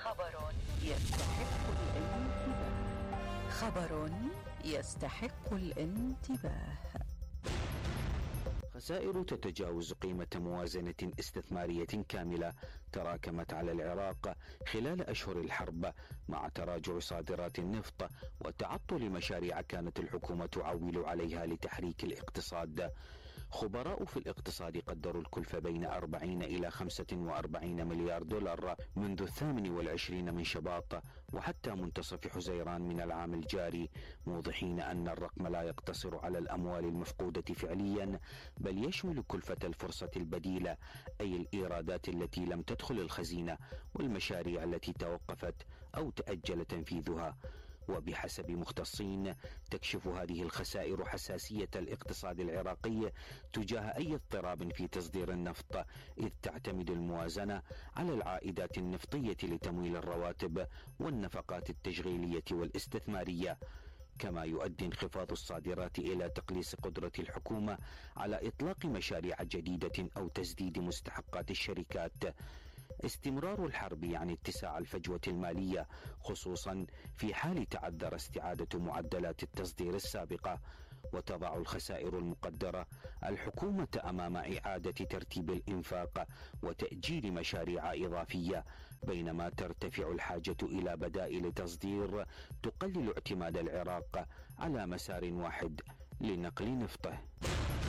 خبر يستحق الانتباه. خبر يستحق الانتباه. خسائر تتجاوز قيمة موازنة استثمارية كاملة تراكمت على العراق خلال أشهر الحرب مع تراجع صادرات النفط وتعطل مشاريع كانت الحكومة تعول عليها لتحريك الاقتصاد. خبراء في الاقتصاد قدروا الكلفة بين 40 إلى 45 مليار دولار منذ 28 من شباط وحتى منتصف حزيران من العام الجاري، موضحين أن الرقم لا يقتصر على الأموال المفقودة فعليا، بل يشمل كلفة الفرصة البديلة، أي الإيرادات التي لم تدخل الخزينة والمشاريع التي توقفت أو تأجل تنفيذها. وبحسب مختصين تكشف هذه الخسائر حساسية الاقتصاد العراقي تجاه أي اضطراب في تصدير النفط، إذ تعتمد الموازنة على العائدات النفطية لتمويل الرواتب والنفقات التشغيلية والاستثمارية. كما يؤدي انخفاض الصادرات إلى تقليص قدرة الحكومة على إطلاق مشاريع جديدة أو تسديد مستحقات الشركات. استمرار الحرب يعني اتساع الفجوة المالية، خصوصا في حال تعذر استعادة معدلات التصدير السابقة، وتضع الخسائر المقدرة الحكومة أمام إعادة ترتيب الإنفاق وتأجيل مشاريع إضافية، بينما ترتفع الحاجة إلى بدائل تصدير تقلل اعتماد العراق على مسار واحد لنقل نفطه.